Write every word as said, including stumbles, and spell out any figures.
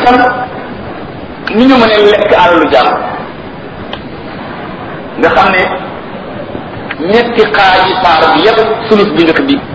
itam ni ñu mënee lekk alalu jàmm nga xam ne ñetti xaaji saar bi yépp sulus bi njëkk bi